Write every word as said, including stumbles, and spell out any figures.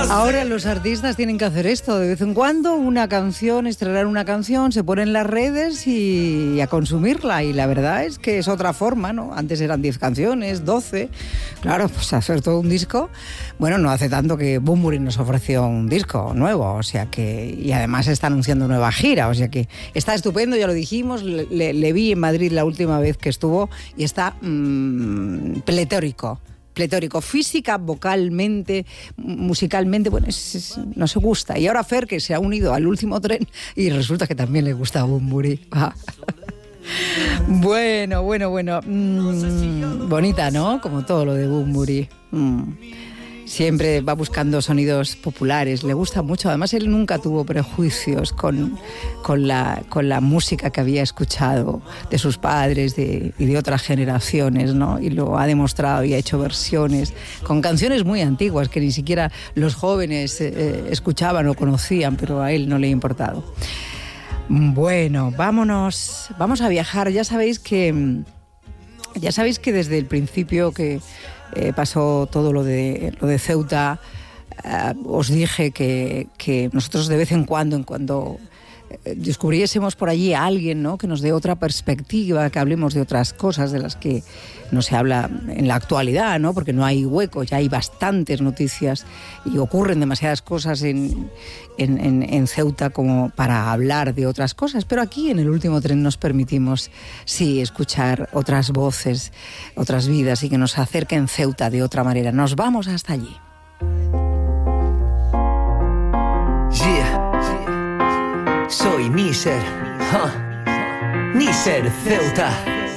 Ahora los artistas tienen que hacer esto de vez en cuando, una canción, estrenar una canción, se pone en las redes y, y a consumirla, y la verdad es que es otra forma, ¿no? Antes eran diez canciones, doce, claro, pues hacer todo un disco. Bueno, no hace tanto que Bunbury nos ofreció un disco nuevo, o sea que, y además está anunciando nueva gira, o sea que está estupendo, ya lo dijimos, le, le, le vi en Madrid la última vez que estuvo y está mmm, pletórico. pletórico, física, vocalmente, musicalmente, bueno, es, es, no se gusta. Y ahora Fer, que se ha unido al último tren, y resulta que también le gusta a Bunbury. Ah. Bueno, bueno, bueno. Mm, bonita, ¿no? Como todo lo de Bunbury. Mm. Siempre va buscando sonidos populares, le gusta mucho. Además, él nunca tuvo prejuicios con, con, la, con la música que había escuchado de sus padres de, y de otras generaciones, ¿no? Y lo ha demostrado y ha hecho versiones con canciones muy antiguas que ni siquiera los jóvenes eh, escuchaban o conocían, pero a él no le ha importado. Bueno, vámonos, vamos a viajar. Ya sabéis que, ya sabéis que desde el principio que Eh, pasó todo lo de, lo de Ceuta, eh, os dije que, que nosotros de vez en cuando, en cuando eh, descubriésemos por allí a alguien, ¿no?, que nos dé otra perspectiva, que hablemos de otras cosas de las que no se habla en la actualidad, ¿no?, porque no hay hueco, ya hay bastantes noticias y ocurren demasiadas cosas en, en, en, en Ceuta como para hablar de otras cosas, pero aquí en el último tren nos permitimos, sí, escuchar otras voces, otras vidas y que nos acerquen Ceuta de otra manera. Nos vamos hasta allí. Yeah. Soy Níser, huh. Níser Ceuta.